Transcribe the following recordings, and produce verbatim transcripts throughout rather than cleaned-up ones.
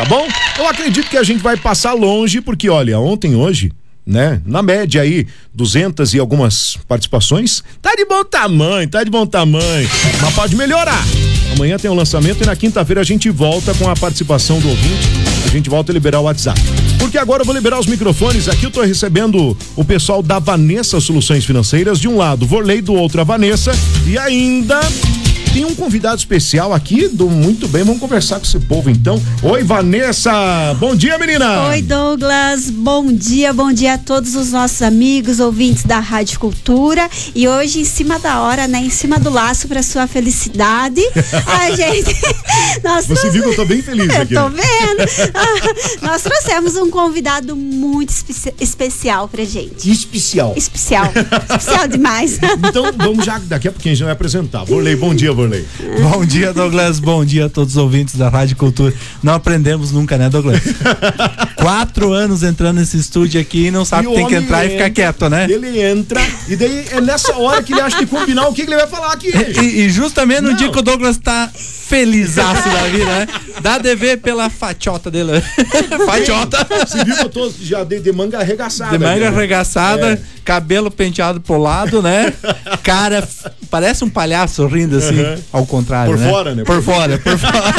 tá bom? Eu acredito que a gente vai passar longe, porque olha, ontem, hoje, né? Na média aí, duzentas e algumas participações, tá de bom tamanho, tá de bom tamanho, mas pode melhorar. Amanhã tem o lançamento e na quinta-feira a gente volta com a participação do ouvinte, a gente volta a liberar o WhatsApp. Porque agora eu vou liberar os microfones, aqui eu tô recebendo o pessoal da Vanessa Soluções Financeiras, de um lado Vorley, do outro a Vanessa, e ainda tem um convidado especial aqui, do muito bem, vamos conversar com esse povo então. Oi, Vanessa, bom dia, menina. Oi, Douglas, bom dia, bom dia a todos os nossos amigos, ouvintes da Rádio Cultura, e hoje em cima da hora, né, em cima do laço para sua felicidade, a gente... nós Você viu que eu tô bem feliz eu aqui. Eu tô vendo. Nós trouxemos um convidado muito espe- especial pra gente. Especial. Especial, especial demais. Então, vamos já, daqui a pouquinho a gente vai apresentar. Vorley, bom dia, Vorley. Bom dia, Douglas. Bom dia a todos os ouvintes da Rádio Cultura. Não aprendemos nunca, né, Douglas? Quatro anos entrando nesse estúdio aqui e não sabe que tem que entrar entra, e ficar quieto, né? Ele entra e daí é nessa hora que ele acha que combinar o que, que ele vai falar aqui. E, e justamente no não. dia que o Douglas tá felizaço da vida, né? Dá D V pela fatiota dele. Fatiota. Você viu que eu tô já de, de manga arregaçada. De manga né? arregaçada, é. Cabelo penteado pro lado, né? Cara, parece um palhaço rindo assim, uhum. Ao contrário, por né? Fora, né? Por, por fora, por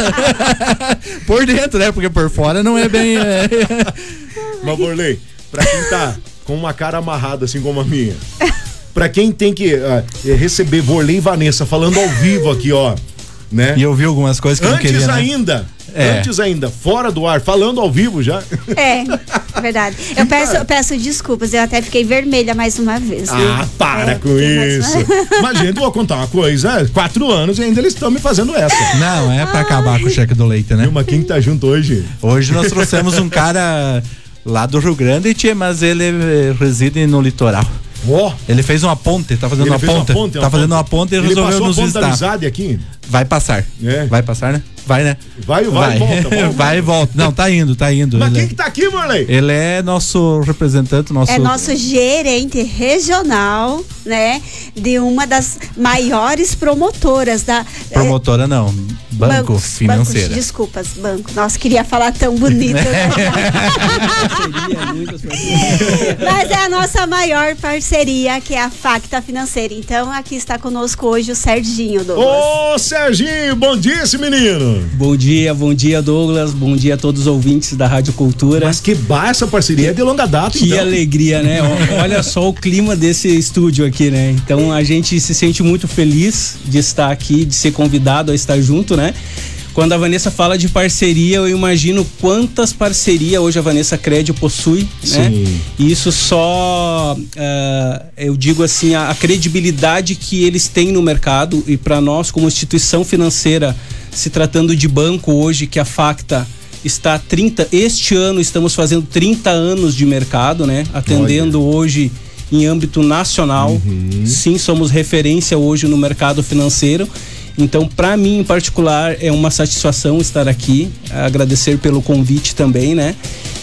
fora. Por dentro, né? Porque por fora não é bem... É... Mas, Vorley, pra quem tá com uma cara amarrada assim como a minha, pra quem tem que uh, receber Vorley e Vanessa falando ao vivo aqui, ó, né? E eu vi algumas coisas que antes eu não queria, ainda, né? É. Antes ainda, fora do ar, falando ao vivo já. É, verdade. Eu peço, eu peço desculpas, eu até fiquei vermelha mais uma vez. Ah, né? para é, com isso. Mas, gente, vou contar uma coisa, quatro anos e ainda eles estão me fazendo essa. Não, é pra Ai. acabar com o cheque do leite, né? Mas quem tá junto hoje? Hoje nós trouxemos um cara lá do Rio Grande, mas ele reside no litoral. Oh. Ele fez uma ponte, tá fazendo ele uma fez ponte, uma ponte, tá uma fazendo ponte. uma ponte e ele resolveu passou nos a ponte visitar. Da amizade aqui? Vai passar. É. Vai passar, né? Vai, né? Vai, vai, vai, volta, volta. Vai e volta. Não, tá indo, tá indo. Mas ele quem é... que tá aqui, Vorley? Ele é nosso representante, nosso... É nosso gerente regional, né? De uma das maiores promotoras da... Promotora não, banco bancos, financeira. Bancos, desculpas, banco. Nossa, queria falar tão bonito. Né? Mas é a nossa maior parceria, que é a Facta Financeira. Então, aqui está conosco hoje o Serginho, Douglas. Ô, Serginho, bom dia esse menino. Bom dia, bom dia, Douglas, bom dia a todos os ouvintes da Rádio Cultura. Mas que bar essa parceria é de longa data, que então. alegria, né? Olha só o clima desse estúdio aqui, né? Então a gente se sente muito feliz de estar aqui, de ser convidado a estar junto, né? Quando a Vanessa fala de parceria, eu imagino quantas parcerias hoje a Vanessa Cred possui, Sim. né? E isso só, uh, eu digo assim, a, a credibilidade que eles têm no mercado, e para nós como instituição financeira, se tratando de banco hoje, que a Facta está trinta, este ano estamos fazendo trinta anos de mercado, né? Atendendo Olha. hoje em âmbito nacional. Uhum. Sim, somos referência hoje no mercado financeiro. Então, para mim em particular, é uma satisfação estar aqui, agradecer pelo convite também, né?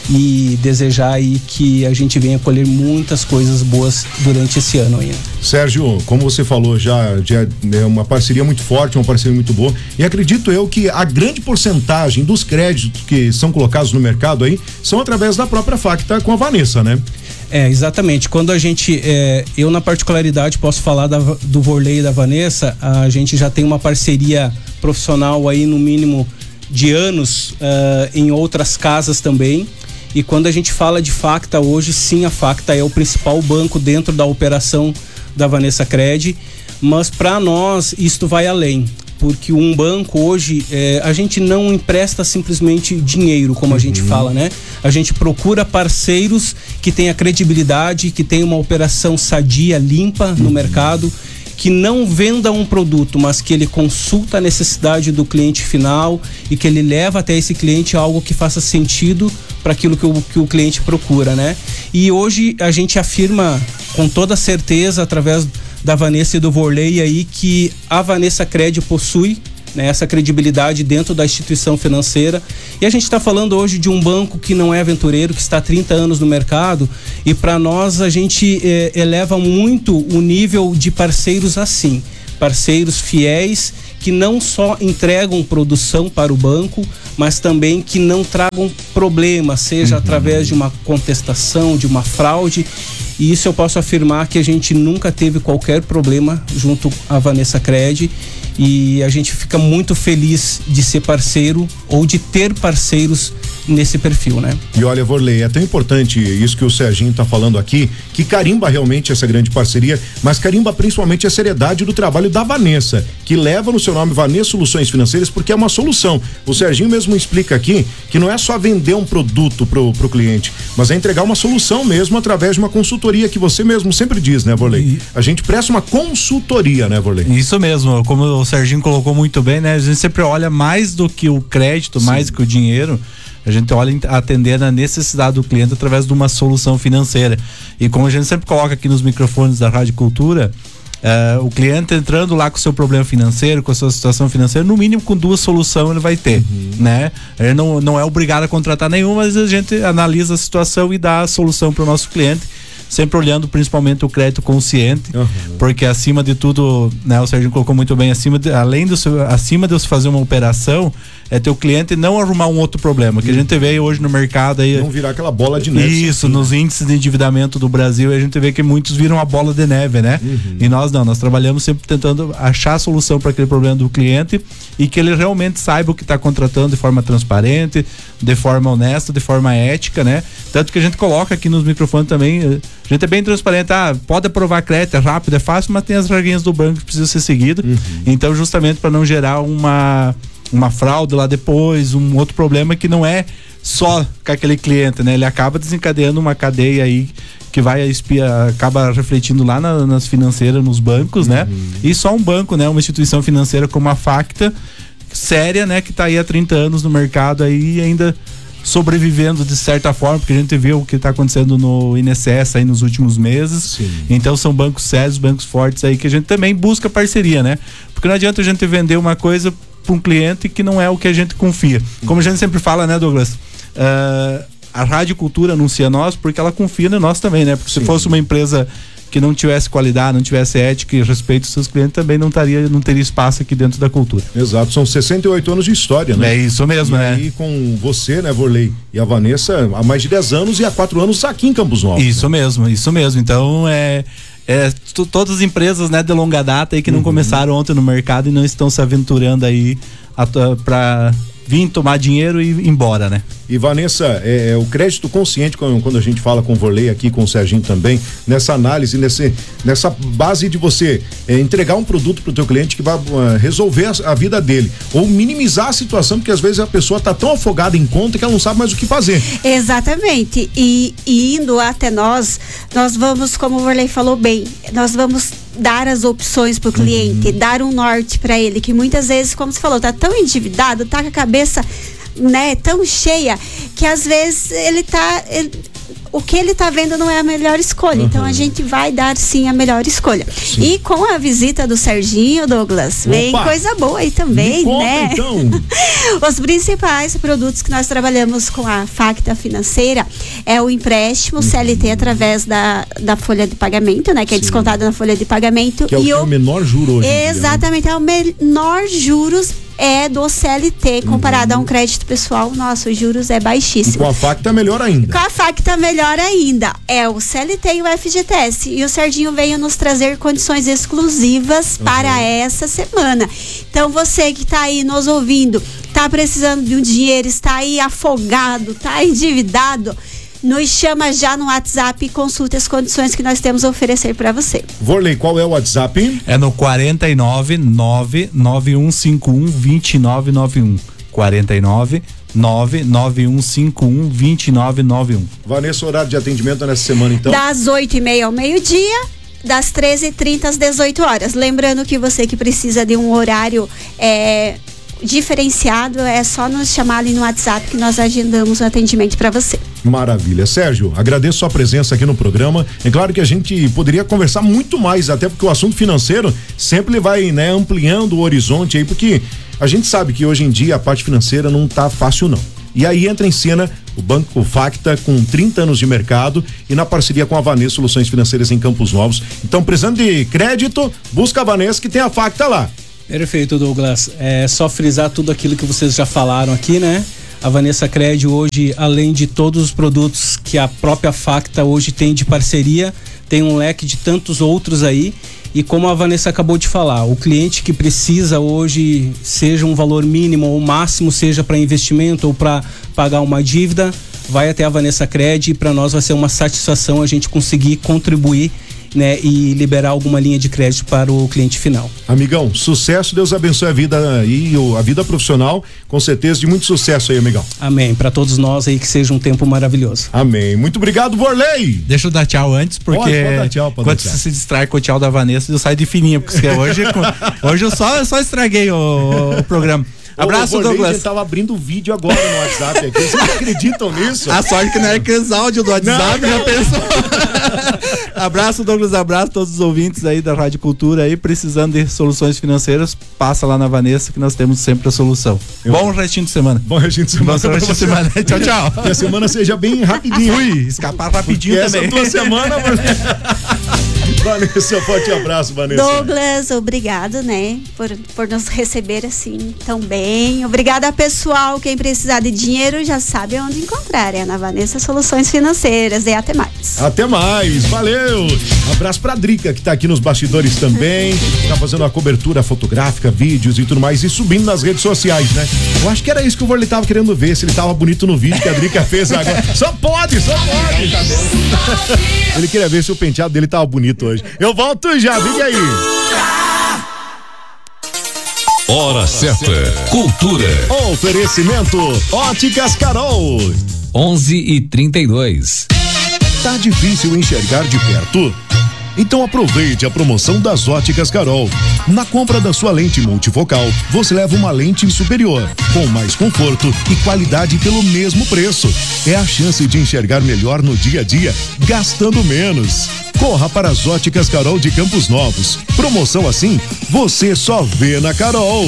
E desejar aí que a gente venha colher muitas coisas boas durante esse ano ainda. Sérgio, como você falou, já, já é uma parceria muito forte, uma parceria muito boa, e acredito eu que a grande porcentagem dos créditos que são colocados no mercado aí são através da própria Facta com a Vanessa, né? É, exatamente. Quando a gente, é, eu na particularidade posso falar da, do Vorley e da Vanessa, a gente já tem uma parceria profissional aí no mínimo de anos uh, em outras casas também. E quando a gente fala de Facta hoje, sim, a Facta é o principal banco dentro da operação da Vanessa Cred, mas para nós isto vai além. Porque um banco hoje, é, a gente não empresta simplesmente dinheiro, como a uhum. gente fala, né? A gente procura parceiros que tenham credibilidade, que tenham uma operação sadia, limpa uhum. no mercado, que não venda um produto, mas que ele consulta a necessidade do cliente final e que ele leva até esse cliente algo que faça sentido para aquilo que o, que o cliente procura, né? E hoje a gente afirma com toda certeza, através da Vanessa e do Vorley aí, que a Vanessa Cred possui, né, essa credibilidade dentro da instituição financeira. E a gente está falando hoje de um banco que não é aventureiro, que está há trinta anos no mercado, e para nós a gente eh, eleva muito o nível de parceiros assim, parceiros fiéis que não só entregam produção para o banco, mas também que não tragam problema, seja uhum. através de uma contestação, de uma fraude. E isso eu posso afirmar que a gente nunca teve qualquer problema junto à Vanessa Cred, e a gente fica muito feliz de ser parceiro ou de ter parceiros nesse perfil, né? E olha, Vorley, é tão importante isso que o Serginho tá falando aqui, que carimba realmente essa grande parceria, mas carimba principalmente a seriedade do trabalho da Vanessa, que leva no seu nome Vanessa Soluções Financeiras, porque é uma solução. O Serginho mesmo explica aqui que não é só vender um produto pro, pro cliente, mas é entregar uma solução mesmo através de uma consultoria, que você mesmo sempre diz, né, Vorley? E... a gente presta uma consultoria, né, Vorley? Isso mesmo, como o Serginho colocou muito bem, né? A gente sempre olha mais do que o crédito, Sim. mais do que o dinheiro. A gente olha atender a necessidade do cliente através de uma solução financeira. E como a gente sempre coloca aqui nos microfones da Rádio Cultura, uh, o cliente entrando lá com o seu problema financeiro, com a sua situação financeira, no mínimo com duas soluções ele vai ter, uhum. né? Ele não, não é obrigado a contratar nenhuma, mas a gente analisa a situação e dá a solução para o nosso cliente, sempre olhando principalmente o crédito consciente, uhum. porque acima de tudo, né, o Serginho colocou muito bem, acima de, além do seu, acima de você fazer uma operação, é ter o cliente não arrumar um outro problema, que uhum. a gente vê hoje no mercado aí. Não virar aquela bola de neve. Isso, assim, nos né? índices de endividamento do Brasil, a gente vê que muitos viram a bola de neve, né? Uhum. E nós não, nós trabalhamos sempre tentando achar a solução para aquele problema do cliente e que ele realmente saiba o que está contratando de forma transparente, de forma honesta, de forma ética, né? Tanto que a gente coloca aqui nos microfones também, a gente é bem transparente, ah, pode aprovar crédito, é rápido, é fácil, mas tem as regrinhas do banco que precisam ser seguidas. Uhum. Então, justamente para não gerar uma uma fraude lá depois, um outro problema que não é só com aquele cliente, né? Ele acaba desencadeando uma cadeia aí que vai espia, acaba refletindo lá na, nas financeiras, nos bancos, uhum. né? E só um banco, né? Uma instituição financeira como a Facta, séria, né? Que tá aí há trinta anos no mercado aí e ainda sobrevivendo de certa forma, porque a gente vê o que está acontecendo no I N S S aí nos últimos meses. Sim. Então são bancos sérios, bancos fortes aí que a gente também busca parceria, né? Porque não adianta a gente vender uma coisa para um cliente que não é o que a gente confia. Como a gente sempre fala, né, Douglas? Uh, a Rádio Cultura anuncia nós porque ela confia em nós também, né? Porque Sim. se fosse uma empresa que não tivesse qualidade, não tivesse ética e respeito aos seus clientes, também não taria, não teria espaço aqui dentro da cultura. Exato, são sessenta e oito anos de história, né? É isso mesmo, e né? E com você, né, Vorley, e a Vanessa, há mais de dez anos e há quatro anos aqui em Campos Novos. Isso né? mesmo, isso mesmo. Então, é... É, t- todas as empresas, né, de longa data aí que não uhum. começaram ontem no mercado e não estão se aventurando aí para vir tomar dinheiro e ir embora, né? E Vanessa, é, é o crédito consciente, quando, quando a gente fala com o Vorley aqui, com o Serginho também, nessa análise, nesse, nessa base de você é, entregar um produto para o teu cliente que vai uh, resolver a, a vida dele, ou minimizar a situação, porque às vezes a pessoa está tão afogada em conta que ela não sabe mais o que fazer. Exatamente, e, e indo até nós, nós vamos, como o Vorley falou bem, nós vamos dar as opções para o cliente, uhum. dar um norte para ele, que muitas vezes, como você falou, tá tão endividado, tá com a cabeça, né, tão cheia, que às vezes ele tá ele, o que ele tá vendo não é a melhor escolha, uhum. então a gente vai dar sim a melhor escolha. Sim. E com a visita do Serginho, Douglas, Opa. vem coisa boa aí também, Me conta, né? Então. Os principais produtos que nós trabalhamos com a Facta Financeira é o empréstimo uhum. C L T através da, da folha de pagamento, né? Que sim. é descontado na folha de pagamento. Que é o, e o, o menor juro hoje. Exatamente, dia, né? é o menor juros é do C L T comparado uhum. a um crédito pessoal. Nossa, os juros é baixíssimo. E com a Facta melhor ainda. Com a Facta melhor ainda. É o C L T e o F G T S. E o Serginho veio nos trazer condições exclusivas uhum. para essa semana. Então você que está aí nos ouvindo, está precisando de um dinheiro, está aí afogado, está endividado, nos chama já no WhatsApp e consulta as condições que nós temos a oferecer para você. Vorley, qual é o WhatsApp? É no quarenta e nove, nove nove um cinco um, dois nove nove um. quarenta e nove, nove nove um cinco um, dois nove nove um. Vanessa, horário de atendimento nessa semana então? Das oito e meia ao meio-dia, das treze e trinta às dezoito horas. Lembrando que você que precisa de um horário é, diferenciado, é só nos chamar ali no WhatsApp que nós agendamos o atendimento para você. Maravilha. Sérgio, agradeço sua presença aqui no programa. É claro que a gente poderia conversar muito mais, até porque o assunto financeiro sempre vai, né, ampliando o horizonte aí, porque a gente sabe que hoje em dia a parte financeira não tá fácil não. E aí entra em cena o Banco Facta com trinta anos de mercado e na parceria com a Vanessa Soluções Financeiras em Campos Novos. Então, precisando de crédito, busca a Vanessa que tem a Facta lá. Perfeito, Douglas. É só frisar tudo aquilo que vocês já falaram aqui, né? A Vanessa Cred hoje, além de todos os produtos que a própria Facta hoje tem de parceria, tem um leque de tantos outros aí. E como a Vanessa acabou de falar, o cliente que precisa hoje, seja um valor mínimo ou máximo, seja para investimento ou para pagar uma dívida, vai até a Vanessa Cred, e para nós vai ser uma satisfação a gente conseguir contribuir, né, e liberar alguma linha de crédito para o cliente final. Amigão, sucesso, Deus abençoe a vida e a vida profissional, com certeza de muito sucesso aí, amigão. Amém, para todos nós aí, que seja um tempo maravilhoso. Amém, muito obrigado, Vorley. Deixa eu dar tchau antes, porque pode, pode dar tchau, pode quando dar tchau. Você se distrai com o tchau da Vanessa, eu saio de fininha, porque hoje, hoje eu só, eu só estraguei o, o programa. Abraço, o Douglas. Eu tava abrindo o vídeo agora no WhatsApp aqui. Vocês acreditam nisso? A sorte que não é aqueles áudios do WhatsApp, já pensou? Abraço, Douglas, abraço a todos os ouvintes aí da Rádio Cultura aí, precisando de soluções financeiras, passa lá na Vanessa que nós temos sempre a solução. Eu... Bom restinho de semana. Bom restinho de semana. Bom restinho de semana. Tchau, tchau. Que a semana seja bem rapidinho. Ui, escapar rapidinho porque também. Essa tua semana... Vanessa, forte abraço, Vanessa. Douglas, obrigado, né, por, por nos receber assim tão bem. Obrigada, pessoal. Quem precisar de dinheiro já sabe onde encontrar. É na Vanessa Soluções Financeiras. E até mais. Até mais, valeu. Abraço pra Drica, que tá aqui nos bastidores também. Tá fazendo a cobertura fotográfica, vídeos e tudo mais, e subindo nas redes sociais, né? Eu acho que era isso que o Vorley tava querendo ver, se ele tava bonito no vídeo que a Drica fez agora. Só pode, só pode. Ele queria ver se o penteado dele tava bonito hoje. Eu volto já, fica aí. Hora certa, cultura. Oferecimento Óticas Carol. onze e trinta e dois. Tá difícil enxergar de perto? Então aproveite a promoção das Óticas Carol. Na compra da sua lente multifocal, você leva uma lente superior, com mais conforto e qualidade pelo mesmo preço. É a chance de enxergar melhor no dia a dia, gastando menos. Corra para as Óticas Carol de Campos Novos. Promoção assim, você só vê na Carol.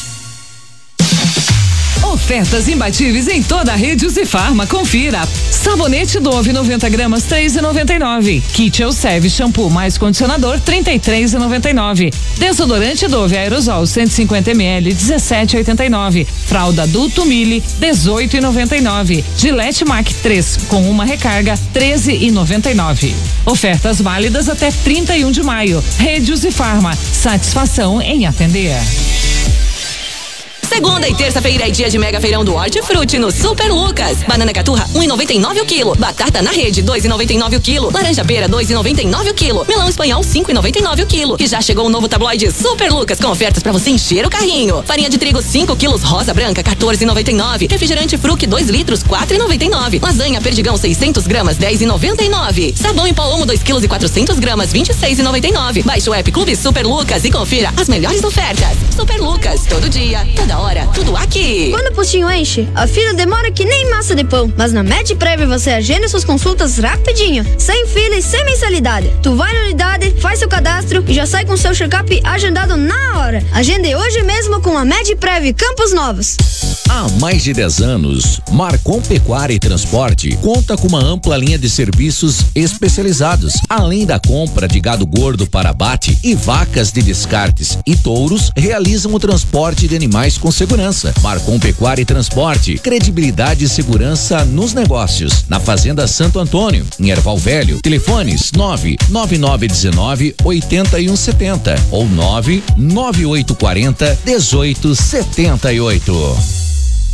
Ofertas imbatíveis em toda a rede Uzifarma, confira. Sabonete Dove noventa gramas, três e noventa e nove. Kit Elseve shampoo mais condicionador, trinta e três e noventa e nove. Desodorante Dove aerosol cento e cinquenta mililitros, dezessete e oitenta e nove. Fralda adulto Mili, dezoito e noventa e nove. Gillette Mac três com uma recarga, treze e noventa e nove. Ofertas válidas até trinta e um de maio. Rede Uzifarma, satisfação em atender. Segunda e terça-feira é dia de mega feirão do Hortifruti no Super Lucas. Banana caturra, um e noventa e nove o quilo. Batata na rede, dois e noventa e nove o quilo. Laranja pera, dois e noventa e nove o quilo. Melão espanhol, cinco e noventa e nove o quilo. E já chegou o novo tabloide Super Lucas com ofertas pra você encher o carrinho. Farinha de trigo, cinco quilos, rosa branca, quatorze e noventa e nove. Refrigerante Fruc, dois litros, quatro e noventa e nove. Lasanha Perdigão, seiscentos gramas, dez e noventa e nove. Sabão em pó Omo, dois quilos e quatrocentos gramas, vinte e seis e noventa e nove. Baixe o app Clube Super Lucas e confira as melhores ofertas. Super Lucas, todo dia, toda hora, tudo aqui. Quando o postinho enche, a fila demora que nem massa de pão. Mas na MedPrev você agenda suas consultas rapidinho, sem fila e sem mensalidade. Tu vai na unidade, faz seu cadastro e já sai com seu check-up agendado na hora. Agende hoje mesmo com a MedPrev Campos Novos. Há mais de dez anos, Marcon Pecuária e Transporte conta com uma ampla linha de serviços especializados. Além da compra de gado gordo para abate e vacas de descartes e touros, realizam o transporte de animais com segurança. Marcon Pecuária e Transporte, credibilidade e segurança nos negócios. Na Fazenda Santo Antônio, em Erval Velho, telefones nove nove nove um nove, oito um sete zero ou nove nove oito quatro zero, um oito sete oito.